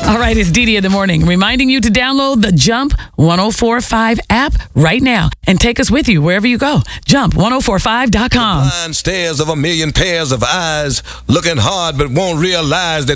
All right, it's Dee in the morning, reminding you to download the Jump 1045 app right now and take us with you wherever you go. Jump1045.com. Blind stares of a million pairs of eyes, looking hard but won't realize that